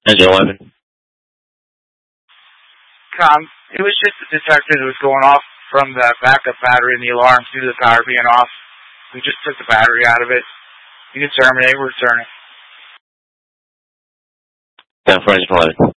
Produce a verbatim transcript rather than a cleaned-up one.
Engine eleven. Com, it was just a detector that was going off from the backup battery in the alarm due to the power being off. We just took the battery out of it. You can terminate, we're returning. Down for engine eleven.